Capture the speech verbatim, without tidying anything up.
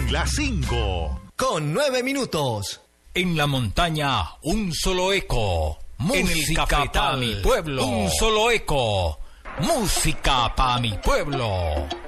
las cinco. Con nueve minutos. En la montaña, un solo eco. Música para mi pueblo. Un solo eco. Música para mi pueblo.